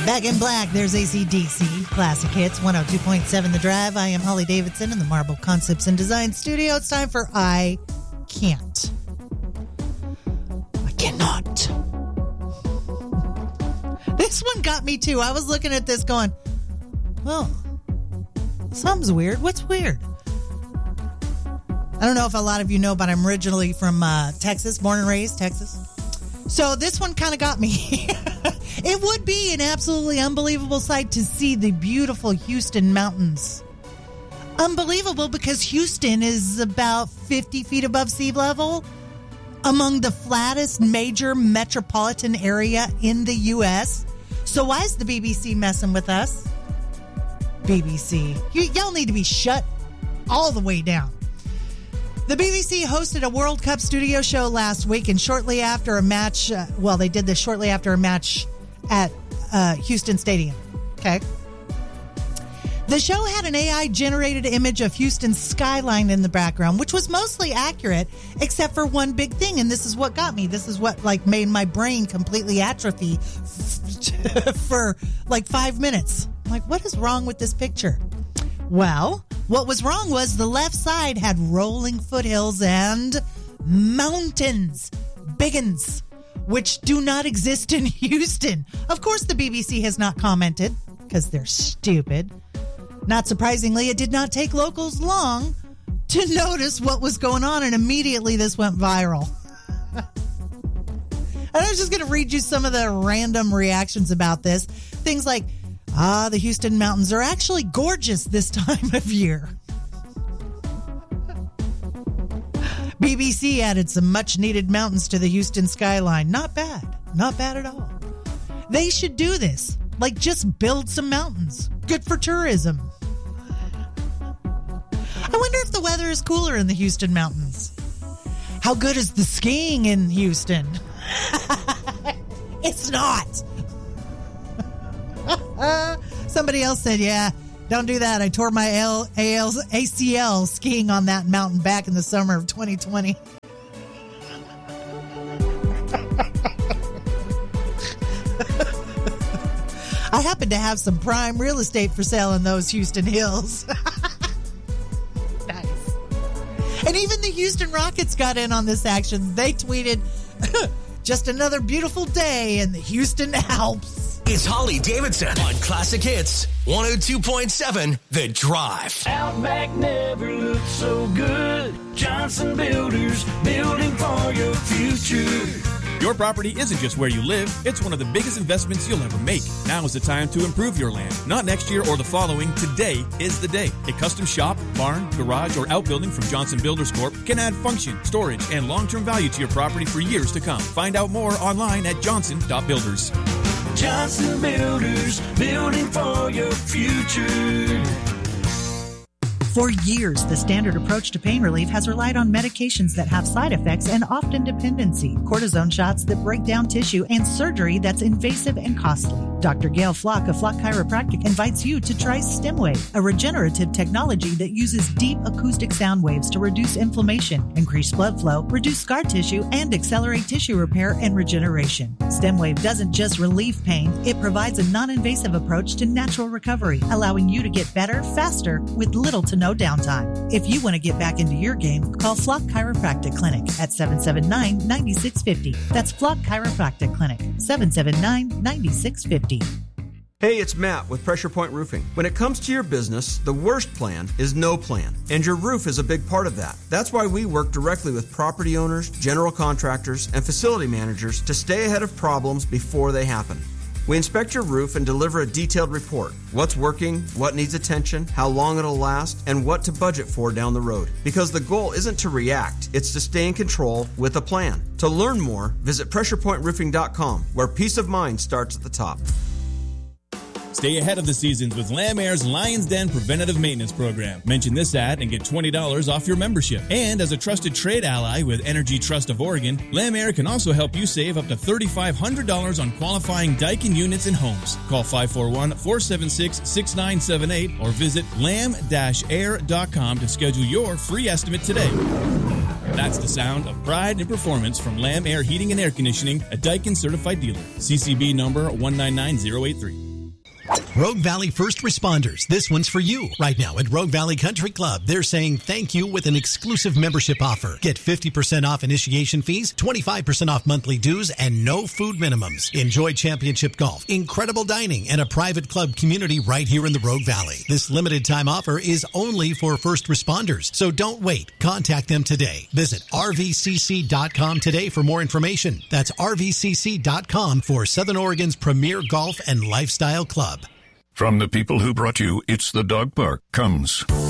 Back in black, there's AC/DC Classic Hits, 102.7 The Drive. I am Holly Davidson in the Marble Concepts and Design Studio. It's time for I Can't. I cannot. This one got me too. I was looking at this going, well, something's weird. What's weird? I don't know if a lot of you know, but I'm originally from Texas, born and raised Texas. So this one kind of got me. It would be an absolutely unbelievable sight to see the beautiful Houston mountains. Unbelievable because Houston is about 50 feet above sea level, among the flattest major metropolitan area in the U.S. So why is the BBC messing with us? BBC, y'all need to be shut all the way down. The BBC hosted a World Cup studio show last week, and shortly after a match, they did this shortly after a match at Houston Stadium. Okay. The show had an AI-generated image of Houston's skyline in the background, which was mostly accurate, except for one big thing, and this is what got me. This is what made my brain completely atrophy for 5 minutes. I'm like, what is wrong with this picture? Well, what was wrong was the left side had rolling foothills and mountains, biggins, which do not exist in Houston. Of course, the BBC has not commented because they're stupid. Not surprisingly, it did not take locals long to notice what was going on, and immediately this went viral. And I was just going to read you some of the random reactions about this. Things like, the Houston mountains are actually gorgeous this time of year. BBC added some much-needed mountains to the Houston skyline. Not bad. Not bad at all. They should do this. Just build some mountains. Good for tourism. I wonder if the weather is cooler in the Houston mountains. How good is the skiing in Houston? It's not. Somebody else said, yeah, don't do that. I tore my ACL skiing on that mountain back in the summer of 2020. I happen to have some prime real estate for sale in those Houston hills. Nice. And even the Houston Rockets got in on this action. They tweeted, just another beautiful day in the Houston Alps. It's Holly Davidson on Classic Hits 102.7 The Drive. Outback never looked so good. Johnson Builders, building for your future. Your property isn't just where you live, it's one of the biggest investments you'll ever make. Now is the time to improve your land. Not next year or the following, today is the day. A custom shop, barn, garage, or outbuilding from Johnson Builders Corp. can add function, storage, and long-term value to your property for years to come. Find out more online at johnson.builders. Johnson Builders, building for your future. For years, the standard approach to pain relief has relied on medications that have side effects and often dependency, cortisone shots that break down tissue, and surgery that's invasive and costly. Dr. Gail Flock of Flock Chiropractic invites you to try StemWave, a regenerative technology that uses deep acoustic sound waves to reduce inflammation, increase blood flow, reduce scar tissue, and accelerate tissue repair and regeneration. StemWave doesn't just relieve pain, it provides a non-invasive approach to natural recovery, allowing you to get better, faster, with little to no downtime. If you want to get back into your game, call Flock Chiropractic Clinic at 779-9650. That's Flock Chiropractic Clinic, 779-9650. Hey, it's Matt with Pressure Point Roofing. When it comes to your business, the worst plan is no plan, and your roof is a big part of that. That's why we work directly with property owners, general contractors, and facility managers to stay ahead of problems before they happen. We inspect your roof and deliver a detailed report. What's working, what needs attention, how long it'll last, and what to budget for down the road. Because the goal isn't to react, it's to stay in control with a plan. To learn more, visit pressurepointroofing.com, where peace of mind starts at the top. Stay ahead of the seasons with Lamb Air's Lion's Den Preventative Maintenance Program. Mention this ad and get $20 off your membership. And as a trusted trade ally with Energy Trust of Oregon, Lamb Air can also help you save up to $3,500 on qualifying Daikin units and homes. Call 541-476-6978 or visit lamb-air.com to schedule your free estimate today. That's the sound of pride and performance from Lamb Air Heating and Air Conditioning, a Daikin certified dealer. CCB number 199083. Rogue Valley First Responders, this one's for you. Right now at Rogue Valley Country Club, they're saying thank you with an exclusive membership offer. Get 50% off initiation fees, 25% off monthly dues, and no food minimums. Enjoy championship golf, incredible dining, and a private club community right here in the Rogue Valley. This limited time offer is only for first responders, so don't wait. Contact them today. Visit rvcc.com today for more information. That's rvcc.com for Southern Oregon's premier golf and lifestyle club. From the people who brought you It's the Dog Park comes